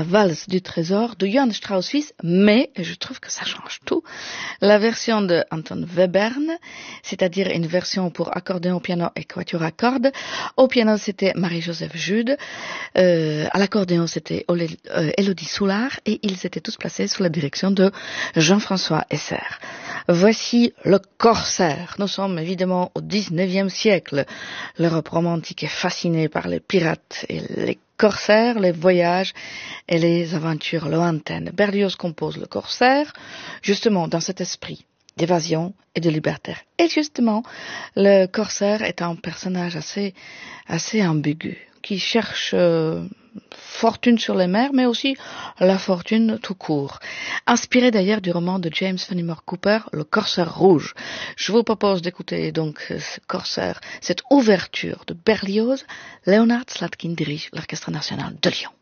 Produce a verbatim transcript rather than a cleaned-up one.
la valse du trésor de Johann Strauss suisse, mais, et je trouve que ça change tout, la version de Anton Webern, c'est-à-dire une version pour accordéon, piano et quatuor à cordes. Au piano, c'était Marie-Joseph Jude, euh, à l'accordéon, c'était Olé- euh, Élodie Soulard, et ils étaient tous placés sous la direction de Jean-François Esser. Voici le corsaire. Nous sommes évidemment au dix-neuvième siècle. L'Europe romantique est fascinée par les pirates et les corsaires, les voyages et les aventures lointaines. Berlioz compose le corsaire, justement dans cet esprit d'évasion et de libertaire. Et justement, le corsaire est un personnage assez, assez ambigu, qui cherche euh, fortune sur les mers, mais aussi la fortune tout court. Inspiré d'ailleurs du roman de James Fenimore Cooper, Le Corsaire rouge. Je vous propose d'écouter donc ce corsaire, cette ouverture de Berlioz. Leonard Slatkin dirige l'Orchestre national de Lyon.